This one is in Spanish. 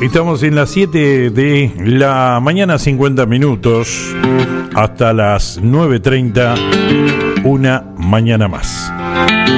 Estamos en las 7 de la mañana, 50 minutos, hasta las 9:30, una mañana más.